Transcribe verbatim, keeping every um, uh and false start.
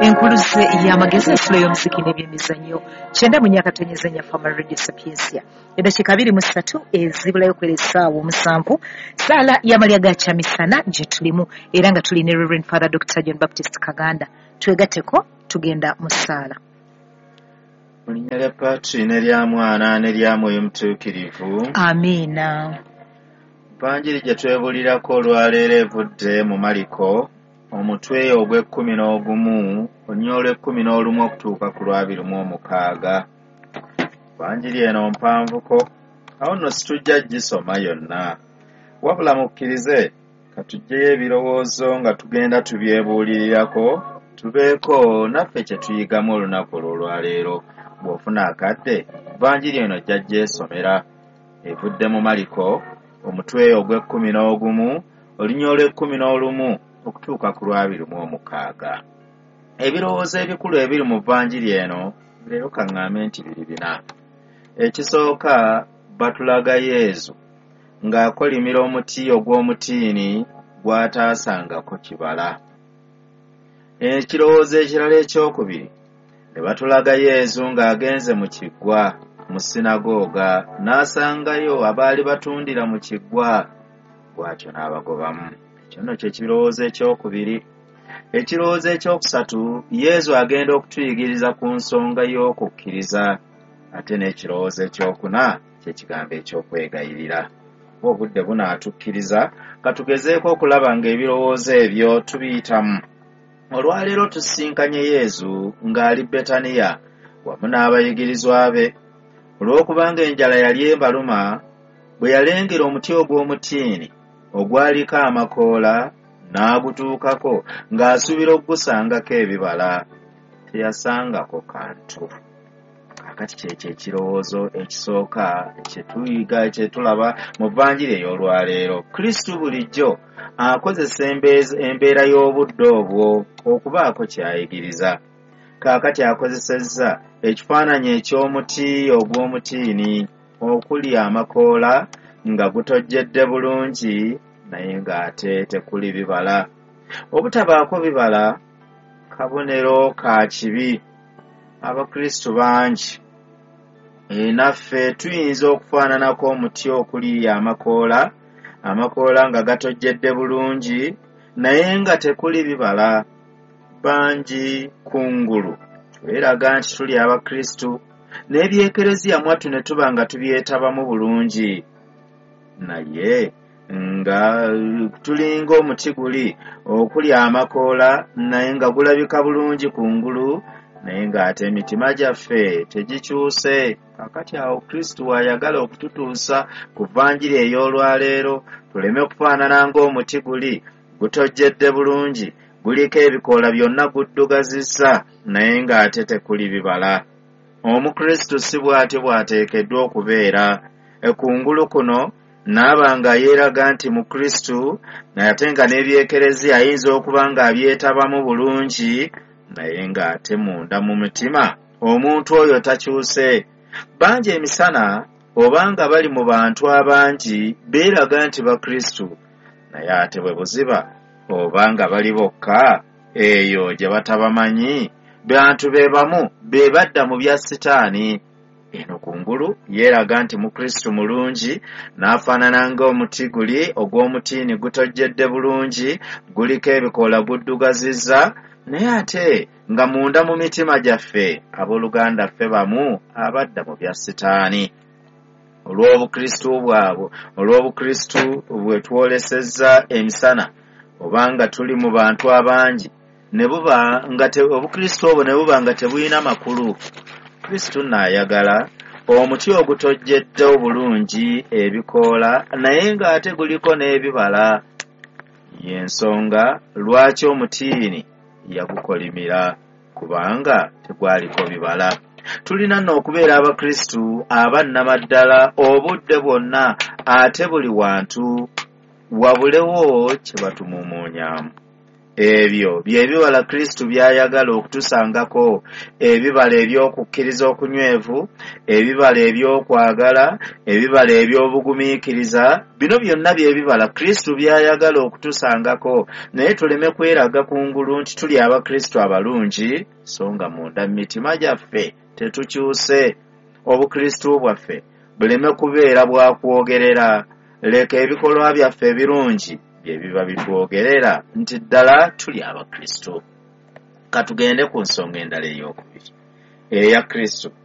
enkuluze y'amagezi ensula y'omusiki n'ebyemizannyo kyenda mu myaka tonyezanya fama radio sapiensia eddakiika abiri mu ssatu ezibulayo kwera essaawa omusanvu saala y'amalya ga kyamisana gye tulimu era nga tuli ne Reverend Father Doctor John Baptist Kaganda twegatteko tugenda mu ssaala. Mu linnya lya Patri ne lya Mwana ne lya Mwoyo Mutuukirivu. Amiina. Evanjiri gye twebulirako olwaleero evudde mu Maliko omutwe ogw'ekkumi n'ogumu olunya olw'ekkumi n'olumu okutuuka ku lwabiri mu omukaaga. Evanjiri eno mpanvuko awo nno situjja gisoma yonna wabula mukkirize katuggyeyo ebirowoozo nga tugenda tubyebuulirirako tubeeko naffe kye tuyigamu olunaku olwaleero. Bw'ofuna akadde evanjiri eno jja gyesomera evudde mu Maliko omutwe ogw'ekkumi n'ogumu olunya olw'ekkumi n'olumu okutuuka ku lwabiri mu omukaaga. Ebirowoozo ebikulu ebiri mu vanjiri eno leero kaŋŋambe nti biri bina. Ekisooka batulaga Yesu ng'akolimira omuti ogw'omutiini gw'ataasangako kibala. Ekirowoozo ekirala ekyokubiri ne batulaga Yesu ng'agenze mu kiggwa mu sinagoga n'asangayo abaali batundira mu kiggwa bw'atyo n'abagobamu. Ekyo nno kye kirowoozo ekyokubiri. Ekirowoozo ekyokusatu Yesu agenda okutuyigiriza ku nsonga y'okukkiriza ate n'ekirowoozo ekyokuna kye kigambo ekyokwegayirira. Obudde bunaatukkiriza katugezeeko okulaba ng'ebirowoozo ebyo tubiyitamu. Olwaleero tusisinkanye Yesu ng'ali Betaniya wamu n'abayigirizwa be. Olw'okubanga enjala yali ebaluma bwe yalengera omuti ogw'omutiini ogwaliko amakoola n'agutuukako ng'asuubira okugusangako ebibala teyasangako kantu. Kaakati kyekyo ekirowoozo ekisooka kye tuyiga kye tulaba mu vvanjiri ey'olwaleero. Kristo bulijjo akozesa embeera y'obudde obwo okubaako ky'ayigiriza. Kaakati akozesezza ekifaananyi eky'omuti ogw'omutiini okuli amakoola nga gutojjedde bulungi naye ng'ate tekuli bibala. Obutabaako bibala kabonero ka kibi. Abakristo bangi e naffe tuyinza okufaananako omuti okuli amakoola amakoola nga gatojjedde bulungi naye nga tekuli bibala. Bangi kungulu tweraga nti tuli Abakristo n'ebyekereziya mwattu ne tuba nga tubyetabamu bulungi naye nga tulinga omuti guli okuli amakoola naye nga gulabika bulungi kungulu naye ng'ate emitima gyaffe tegikyuse. Kakati awo Kristo ayagala okututuusa ku vvanjiri ey'olwaleero tuleme kufaanana ng'omuti guli gutojjedde bulungi guliko ebikoola byonna guddugazizza naye ng'ate tekuli bibala. Omukristo si bw'atyo bw'ateekeddwa okubeera. Ekungulu kuno n'aba nga yeeraga nti mu Kristo naye ate nga n'ebyekereziya ayinza okuba ng'abyetabamu bulungi naye ng'ate munda mu mutima omuntu oyo takyuse. Bangi emisana obanga bali mu bantu abangi beeraga nti Bakristo naye ate bwe buziba obanga bali bokka eyo gye batabamanyi bantu be bamu be badda mu bya Sitaani. Eno kungulu yeeraga nti mu Kristo mulungi n'afaanana ng'omuti guli ogw'omutiini gutojjedde bulungi guliko ebikoola guddugazizza naye ate nga munda mu mitima gyaffe abooluganda ffe bamu abadda mu bya Sitaani. Olw'obukristo bwabwe olw'obukristo bwe twolesezza emisana obanga tuli mu bantu abangi ne buba nga obukristo obwo ne buba nga tebulina makulu. Kristo n'ayagala omuti ogutojjedde obulungi ebikoola naye ng'ate guliko n'ebibala. Y'ensonga lwaki omutiini yagukolimira kubanga tegwaliko bibala. Tulina nno okubeera Abakristo abannamaddala obudde bwonna ate buli wantu wabulewo kye batumumuunyamu. ebyo byebibala Kristo byayagala okutusangako, ebibala ebyokukkiriza okunywevu, ebibala ebyokwagala, ebibala ebyobugumiikiriza. Bino byonna byebibala Kristo byayagala okutusangako, naye tuleme kweraga kungulu nti tuli abakristo abalungi so nga munda mu mitima gyaffe tetukyuse. Obukristo bwaffe buleme kubeera bwakwogerera. Leka ebikolwa byaffe ebirungi bye biba bitwogerera nti ddala tuli abakristo. Katugende ku nsonga endala ey'okubiri eya Kristo